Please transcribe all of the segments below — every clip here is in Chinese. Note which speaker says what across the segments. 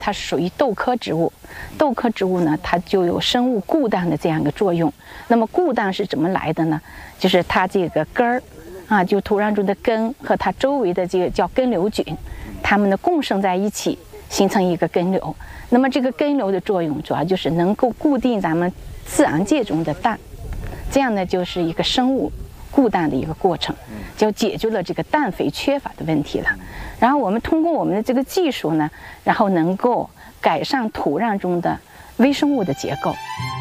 Speaker 1: 它是属于豆科植物，豆科植物呢，它就有生物固氮的这样一个作用。那么固氮是怎么来的呢？就是它这个根儿，啊，就土壤中的根和它周围的这个叫根瘤菌，它们呢共生在一起，形成一个根瘤。那么这个根瘤的作用主要就是能够固定咱们自然界中的氮，这样呢就是一个生物固氮的一个过程，就解决了这个氮肥缺乏的问题了。然后我们通过我们的这个技术呢，然后能够改善土壤中的微生物的结构。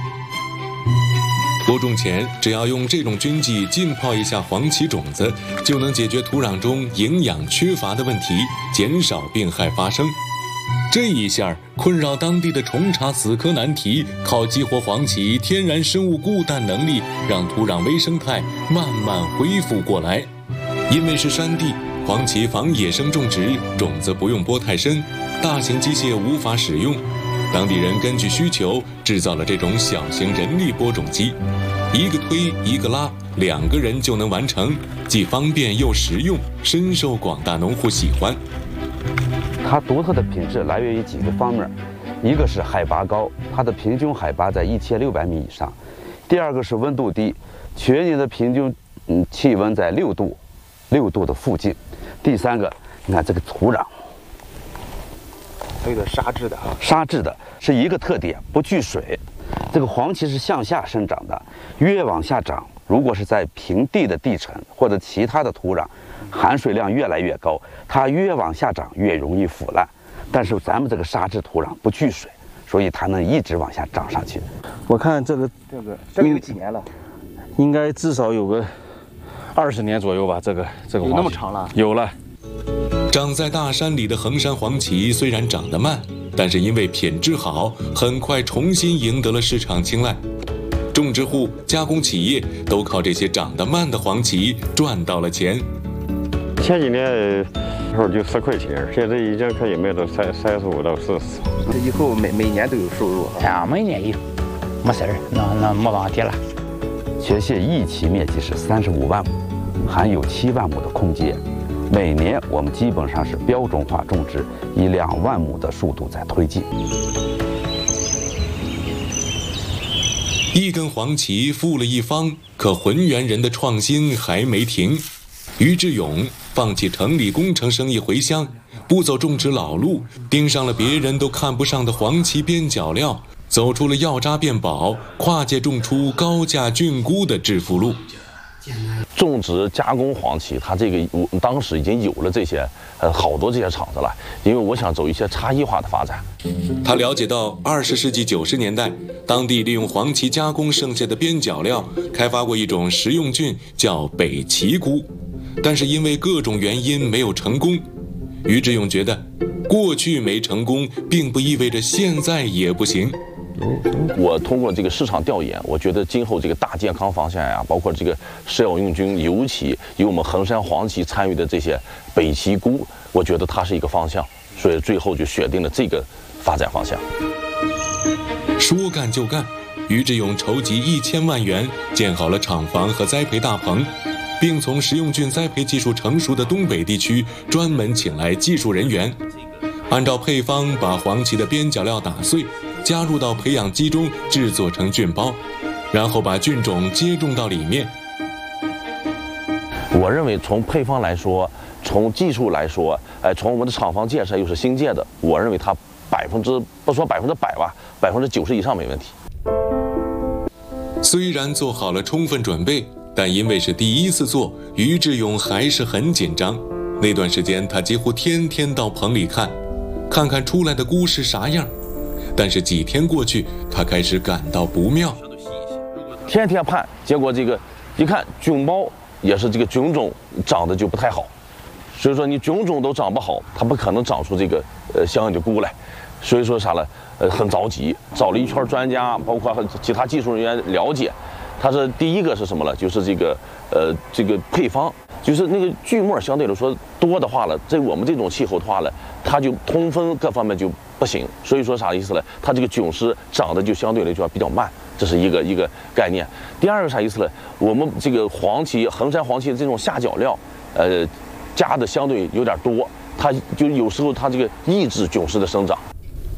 Speaker 2: 播种前，只要用这种菌剂浸泡一下黄芪种子，就能解决土壤中营养缺乏的问题，减少病害发生。这一下，困扰当地的虫螬死磕难题，靠激活黄芪天然生物固氮能力，让土壤微生态慢慢恢复过来。因为是山地，黄芪防野生种植，种子不用播太深，大型机械无法使用。当地人根据需求制造了这种小型人力播种机，一个推一个拉，2个人就能完成，既方便又实用，深受广大农户喜欢。
Speaker 3: 它独特的品质来源于几个方面，一个是海拔高，它的平均海拔在1600米以上；第二个是温度低，全年的平均气温在6度的附近；第三个，你看这个土壤，
Speaker 4: 它有点沙质的啊，
Speaker 3: 沙质的是一个特点，不聚水。这个黄芪是向下生长的，越往下长，如果是在平地的地层或者其他的土壤，含水量越来越高，它越往下长越容易腐烂。但是咱们这个沙质土壤不聚水，所以它能一直往下长上去。
Speaker 5: 我看这个
Speaker 4: 有几年了？
Speaker 5: 应该至少有个20年左右吧。这个
Speaker 4: 有那么长了？
Speaker 5: 有了。
Speaker 2: 长在大山里的衡山黄芪虽然长得慢，但是因为品质好，很快重新赢得了市场青睐。种植户、加工企业都靠这些长得慢的黄芪赚到了钱。
Speaker 6: 前几年时候就4块钱，现在已经可以卖到35到40。
Speaker 4: 以后每年都有收入
Speaker 7: 啊？每年有，没事儿，那没问题了。
Speaker 3: 全县一期面积是35万亩，含有7万亩的空间。每年我们基本上是标准化种植，以2万亩的速度在推进。
Speaker 2: 一根黄芪富了一方，可浑源人的创新还没停。于志勇放弃城里工程生意回乡，不走种植老路，盯上了别人都看不上的黄芪边角料，走出了药渣变宝、跨界种出高价菌菇的致富路。
Speaker 8: 种植加工黄芪，它这个当时已经有了这些好多这些厂子了，因为我想走一些差异化的发展。
Speaker 2: 他了解到20世纪90年代，当地利用黄芪加工剩下的边角料，开发过一种食用菌，叫北芪菇，但是因为各种原因没有成功。于志勇觉得，过去没成功，并不意味着现在也不行。
Speaker 8: 我通过这个市场调研，我觉得今后这个大健康方向呀，包括这个食药用菌，尤其有我们衡山黄芪参与的这些北芪菇，我觉得它是一个方向，所以最后就选定了这个发展方向。
Speaker 2: 说干就干，于志勇筹集1000万元，建好了厂房和栽培大棚，并从食用菌栽培技术成熟的东北地区专门请来技术人员，按照配方把黄芪的边角料打碎，加入到培养基中制作成菌包，然后把菌种接种到里面。
Speaker 8: 我认为从配方来说，从技术来说，从我们的厂房建设又是新建的，我认为它不说100%吧，90%以上没问题。
Speaker 2: 虽然做好了充分准备，但因为是第一次做，于志勇还是很紧张。那段时间他几乎天天到棚里看看出来的菇是啥样。但是几天过去，他开始感到不妙。
Speaker 8: 天天盼，结果这个一看菌包也是这个菌种长得就不太好，所以说你菌种都长不好，它不可能长出这个相应的菇来。所以说啥呢？很着急，找了一圈专家，包括其他技术人员了解。它是第一个是什么呢？就是这个配方，就是那个锯末相对来说多的话了，在我们这种气候的话了，它就通风各方面就不行。所以说啥意思呢？它这个菌丝长得就相对来说比较慢，这是一个概念。第二个啥意思呢？我们这个衡山黄芪的这种下脚料，加的相对有点多，它就有时候它这个抑制菌丝的生长。